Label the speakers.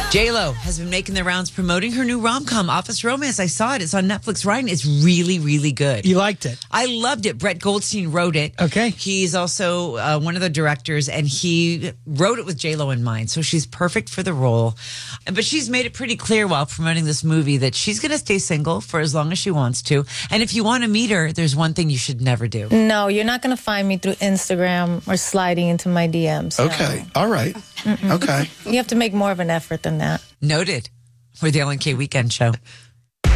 Speaker 1: J-Lo has been making the rounds promoting her new rom-com, Office Romance. I saw it. It's on Netflix. Ryan, it's really, really good.
Speaker 2: You liked it?
Speaker 1: I loved it. Brett Goldstein wrote it.
Speaker 2: Okay.
Speaker 1: He's also one of the directors, and he wrote it with J-Lo in mind. So she's perfect for the role. But she's made it pretty clear while promoting this movie that she's going to stay single for as long as she wants to. And if you want to meet her, there's one thing you should never do.
Speaker 3: No, you're not going to find me through Instagram or sliding into my DMs.
Speaker 4: Okay.
Speaker 3: No.
Speaker 4: All right. Okay.
Speaker 3: You have to make more of an effort than that.
Speaker 1: Noted. We're the Ellen K Weekend Show.